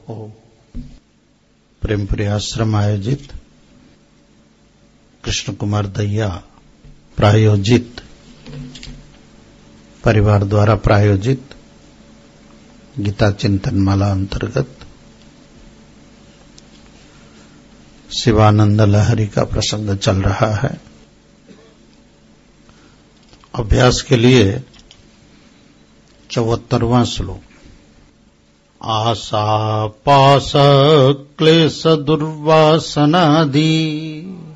प्रेमपुरी आश्रम आयोजित कृष्ण कुमार दहिया प्रायोजित परिवार द्वारा प्रायोजित गीता चिंतन माला अंतर्गत शिवानंद लहरी का प्रसंग चल रहा है। अभ्यास के लिए 74वां श्लोक। आशा पाश क्लेश दुर्वासनादि